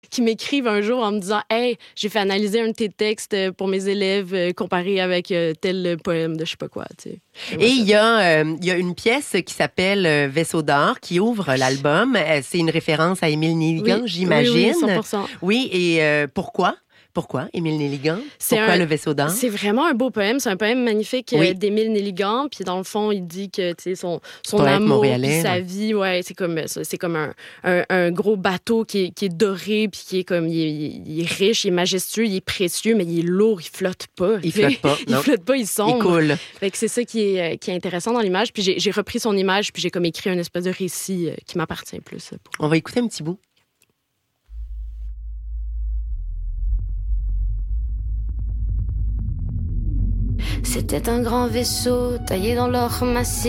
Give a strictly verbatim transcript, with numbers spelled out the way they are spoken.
qui m'écrivent un jour en me disant « Hey, j'ai fait analyser un de tes textes pour mes élèves euh, comparé avec euh, tel poème de je sais pas quoi. » Et il y, a, euh, il y a une pièce qui s'appelle euh, Vaisseau d'or qui ouvre l'album. Euh, c'est une référence à Émile Nelligan, oui, j'imagine. Oui, oui, cent pour cent. Oui, et euh, pourquoi? Pourquoi Émile Nelligan? C'est Pourquoi un, le Vaisseau d'or? C'est vraiment un beau poème. C'est un poème magnifique oui. euh, d'Émile Nelligan. Puis dans le fond, il dit que son, son Poète amour puis sa ouais. vie, ouais, c'est comme, c'est comme un, un, un gros bateau qui est, qui est doré puis qui est comme, il est, il est riche, il est majestueux, il est précieux, mais il est lourd, il flotte pas. Il flotte pas, Il non. flotte pas, il sombre. Il coule. Fait que c'est ça qui est, qui est intéressant dans l'image. Puis j'ai, j'ai repris son image puis j'ai comme écrit un espèce de récit euh, qui m'appartient plus. Pour... On va écouter un petit bout. C'était un grand vaisseau taillé dans l'or massif.